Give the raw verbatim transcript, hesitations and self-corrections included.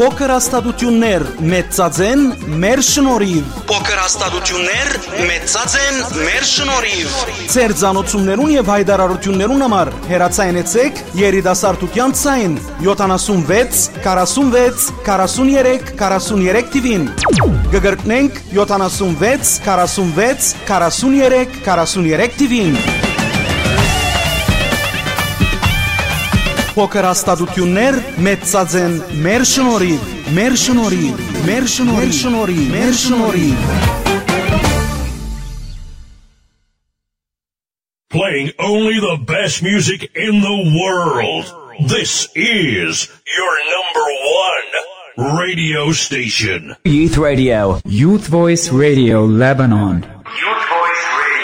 Փոքր հաստատություններ մեծածեն մեր շնորհիվ։ Փոքր հաստատություններ մեծածեն մեր շնորհիվ։ Ձեր ցանոթություններուն եւ հայտարարություններուն համար հեռացայնեցեք երիտասարդության ցայն յոթանասունվեց քառասունվեց քառասուններեք քառասուններեք տիվին։ Գգրտնենք յոթանասունվեց քառասունվեց քառասուններեք քառասուններեք տիվին։ Փոքր հաստատություններ մեծածեն մեր շնորհիվ, մեր շնորհիվ, մեր շնորհիվ, մեր շնորհիվ։ Playing only the best music in the world. This is your number one radio station. Youth Radio. Youth Voice Radio Lebanon.